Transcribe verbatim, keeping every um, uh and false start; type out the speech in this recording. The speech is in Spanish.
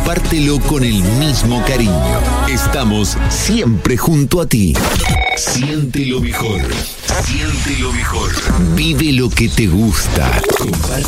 compártelo con el mismo cariño. Estamos siempre junto a ti. Siente lo mejor. Siente lo mejor. Vive lo que te gusta. Comparte